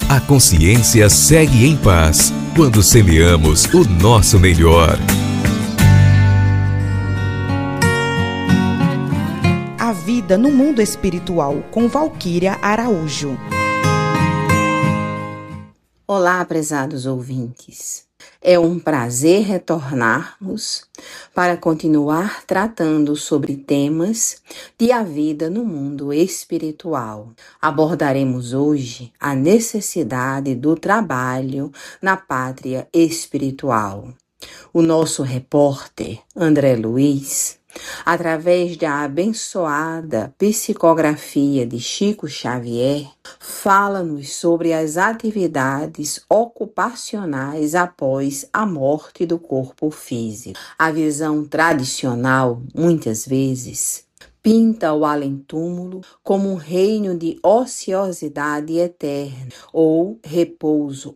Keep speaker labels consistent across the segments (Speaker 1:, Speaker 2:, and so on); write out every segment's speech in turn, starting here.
Speaker 1: A consciência segue em paz quando semeamos o nosso melhor.
Speaker 2: A vida no mundo espiritual, com Valquíria Araújo.
Speaker 3: Olá, prezados ouvintes. É um prazer retornarmos para continuar tratando sobre temas de a vida no mundo espiritual. Abordaremos hoje a necessidade do trabalho na pátria espiritual. O nosso repórter, André Luiz, através da abençoada psicografia de Chico Xavier, fala-nos sobre as atividades ocupacionais após a morte do corpo físico. A visão tradicional, muitas vezes, pinta o além-túmulo como um reino de ociosidade eterna ou repouso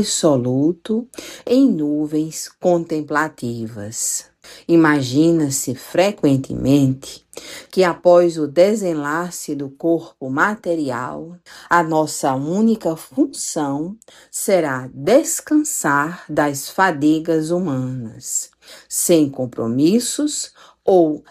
Speaker 3: absoluto em nuvens contemplativas. Imagina-se frequentemente que após o desenlace do corpo material, a nossa única função será descansar das fadigas humanas, sem compromissos ou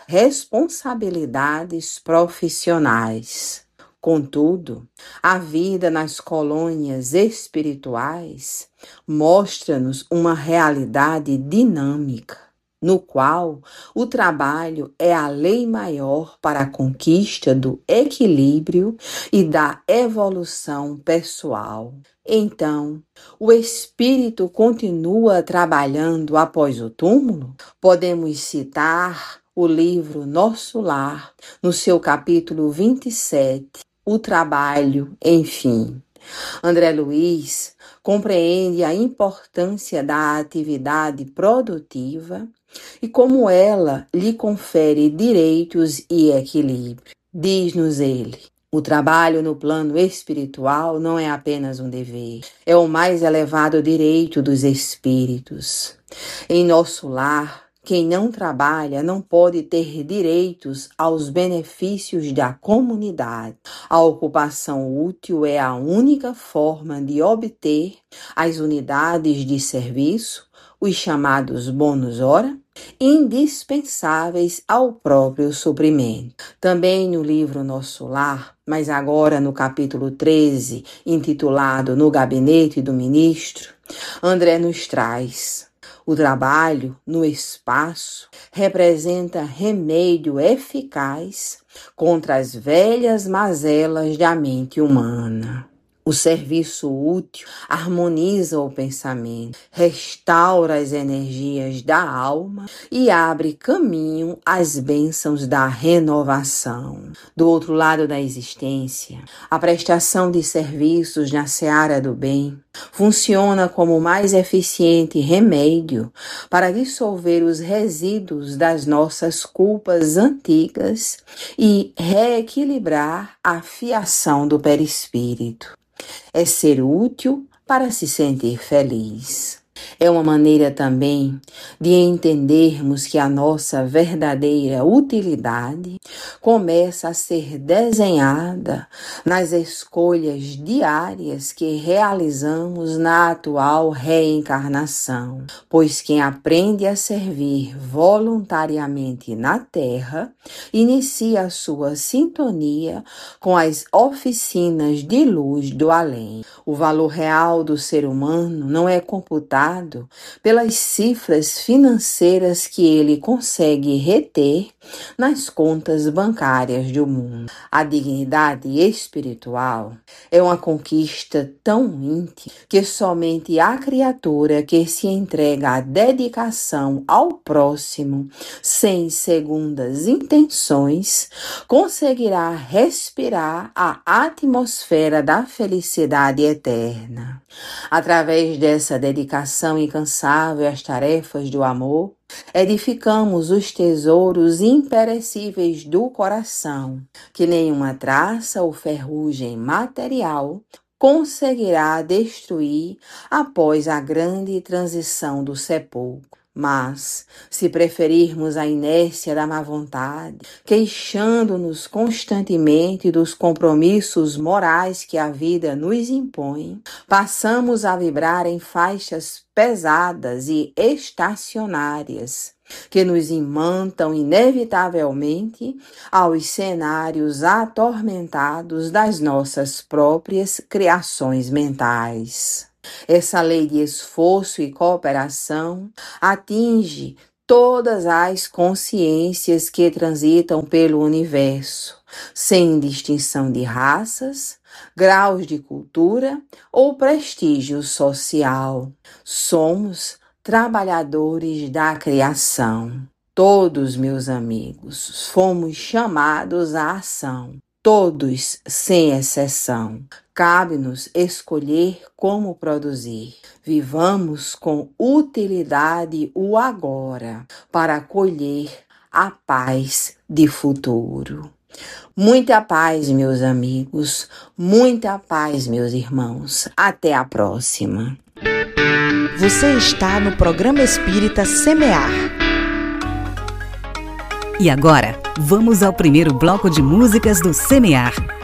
Speaker 3: responsabilidades profissionais. Contudo, a vida nas colônias espirituais mostra-nos uma realidade dinâmica, no qual o trabalho é a lei maior para a conquista do equilíbrio e da evolução pessoal. Então, o espírito continua trabalhando após o túmulo? Podemos citar o livro Nosso Lar, no seu capítulo 27, O Trabalho, enfim. André Luiz compreende a importância da atividade produtiva e como ela lhe confere direitos e equilíbrio. Diz-nos ele: o trabalho no plano espiritual não é apenas um dever, é o mais elevado direito dos espíritos. Em nosso lar, quem não trabalha não pode ter direitos aos benefícios da comunidade. A ocupação útil é a única forma de obter as unidades de serviço, os chamados bônus hora, indispensáveis ao próprio suprimento. Também no livro Nosso Lar, mas agora no capítulo 13, intitulado No Gabinete do Ministro, André nos traz: o trabalho no espaço representa remédio eficaz contra as velhas mazelas da mente humana. O serviço útil harmoniza o pensamento, restaura as energias da alma e abre caminho às bênçãos da renovação. Do outro lado da existência, a prestação de serviços na seara do bem funciona como o mais eficiente remédio para dissolver os resíduos das nossas culpas antigas e reequilibrar a fiação do perispírito. É ser útil para se sentir feliz. É uma maneira também de entendermos que a nossa verdadeira utilidade começa a ser desenhada nas escolhas diárias que realizamos na atual reencarnação, pois quem aprende a servir voluntariamente na Terra inicia a sua sintonia com as oficinas de luz do além. O valor real do ser humano não é computado pelas cifras financeiras que ele consegue reter nas contas bancárias do mundo. A dignidade espiritual é uma conquista tão íntima que somente a criatura que se entrega à dedicação ao próximo sem segundas intenções conseguirá respirar a atmosfera da felicidade eterna. Através dessa dedicação incansável às tarefas do amor, edificamos os tesouros imperecíveis do coração, que nenhuma traça ou ferrugem material conseguirá destruir após a grande transição do sepulcro. Mas, se preferirmos a inércia da má vontade, queixando-nos constantemente dos compromissos morais que a vida nos impõe, passamos a vibrar em faixas pesadas e estacionárias, que nos imantam inevitavelmente aos cenários atormentados das nossas próprias criações mentais. Essa lei de esforço e cooperação atinge todas as consciências que transitam pelo universo, sem distinção de raças, graus de cultura ou prestígio social. Somos trabalhadores da criação. Todos, meus amigos, fomos chamados à ação. Todos, sem exceção. Cabe-nos escolher como produzir. Vivamos com utilidade o agora, para colher a paz de futuro. Muita paz, meus amigos. Muita paz, meus irmãos. Até a próxima.
Speaker 2: Você está no programa Espírita Semear.
Speaker 4: E agora, vamos ao primeiro bloco de músicas do Semear.